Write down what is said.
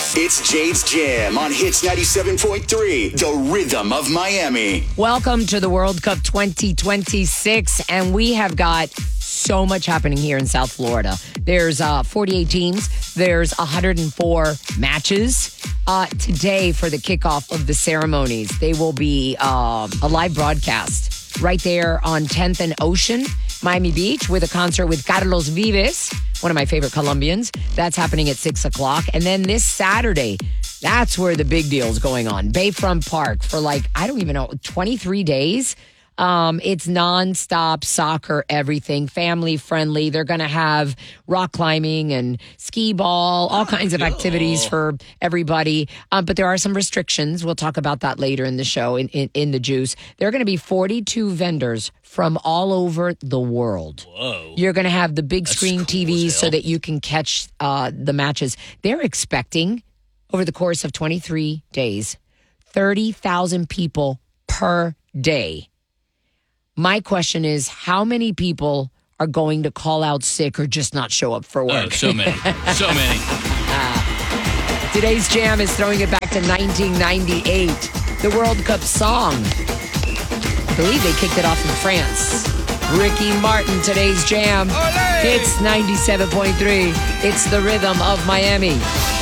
It's Jade's Jam on Hits 97.3, the rhythm of Miami. Welcome to the World Cup 2026, and we have got so much happening here in South Florida. There's 48 teams. There's 104 matches. Today, for the kickoff of the ceremonies, they will be a live broadcast right there on 10th and Ocean, Miami Beach, with a concert with Carlos Vives, one of my favorite Colombians. That's happening at 6 o'clock. And then this Saturday, that's where the big deal's going on. Bayfront Park for 23 days. It's nonstop soccer, everything, family friendly. They're going to have rock climbing and skee ball, all kinds of activities for everybody. But there are some restrictions. We'll talk about that later in the show, in the juice. There are going to be 42 vendors from all over the world. Whoa. You're going to have the big That's screen cool TVs as so hell. that you can catch the matches. They're expecting, over the course of 23 days, 30,000 people per day. My question is, how many people are going to call out sick or just not show up for work? Oh, so many. So many. Today's jam is throwing it back to 1998. The World Cup song. I believe they kicked it off in France. Ricky Martin, today's jam. It's 97.3. It's the rhythm of Miami.